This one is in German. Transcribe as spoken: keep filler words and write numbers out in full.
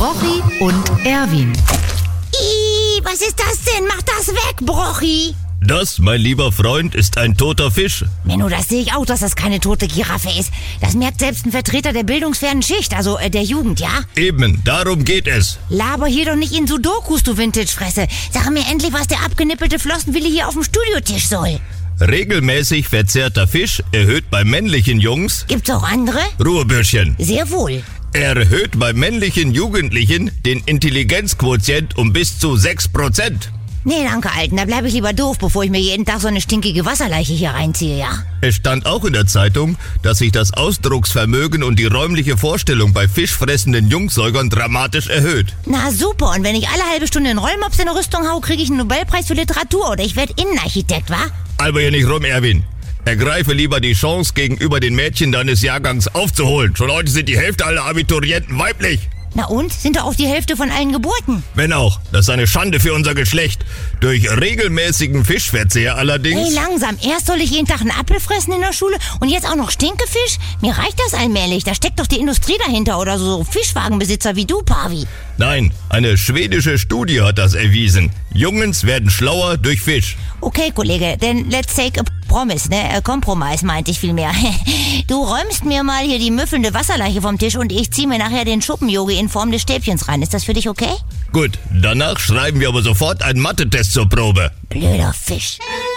Brochi und Erwin. Ih, was ist das denn? Mach das weg, Brochi! Das, mein lieber Freund, ist ein toter Fisch. Menno, das sehe ich auch, dass das keine tote Giraffe ist. Das merkt selbst ein Vertreter der bildungsfernen Schicht, also äh, der Jugend, ja? Eben, darum geht es. Laber hier doch nicht in Sudokus, du Vintage-Fresse. Sag mir endlich, was der abgenippelte Flossenwille hier auf dem Studiotisch soll. Regelmäßig verzehrter Fisch erhöht bei männlichen Jungs... Gibt's auch andere? Ruhebürschchen. Sehr wohl. Er erhöht bei männlichen Jugendlichen den Intelligenzquotient um bis zu sechs Prozent. Nee, danke, Alten. Da bleibe ich lieber doof, bevor ich mir jeden Tag so eine stinkige Wasserleiche hier reinziehe, ja? Es stand auch in der Zeitung, dass sich das Ausdrucksvermögen und die räumliche Vorstellung bei fischfressenden Jungsäugern dramatisch erhöht. Na super, und wenn ich alle halbe Stunde einen Rollmops in eine Rüstung hau, kriege ich einen Nobelpreis für Literatur oder ich werde Innenarchitekt, wa? Aber hier nicht rum, Erwin. Ergreife lieber die Chance, gegenüber den Mädchen deines Jahrgangs aufzuholen. Schon heute sind die Hälfte aller Abiturienten weiblich. Na und? Sind doch auch die Hälfte von allen Geburten. Wenn auch. Das ist eine Schande für unser Geschlecht. Durch regelmäßigen Fischverzehr allerdings... Hey, langsam. Erst soll ich jeden Tag einen Apfel fressen in der Schule und jetzt auch noch Stinkefisch? Mir reicht das allmählich. Da steckt doch die Industrie dahinter oder so Fischwagenbesitzer wie du, Pavi. Nein, eine schwedische Studie hat das erwiesen. Jungens werden schlauer durch Fisch. Okay, Kollege, then let's take a promise, ne? A compromise meinte ich vielmehr. Du räumst mir mal hier die müffelnde Wasserleiche vom Tisch und ich zieh mir nachher den Schuppen-Yogi in Form des Stäbchens rein. Ist das für dich okay? Gut, danach schreiben wir aber sofort einen Mathe-Test zur Probe. Blöder Fisch.